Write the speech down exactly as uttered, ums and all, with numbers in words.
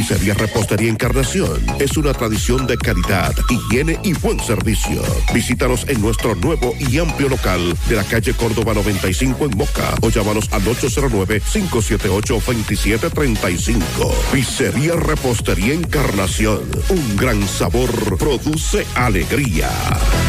Pizzería Repostería Encarnación es una tradición de calidad, higiene y buen servicio. Visítanos en nuestro nuevo y amplio local de la calle Córdoba noventa y cinco en Moca o llámanos al ocho cero nueve, cinco siete ocho, dos siete tres cinco. Pizzería Repostería Encarnación. Un gran sabor produce alegría.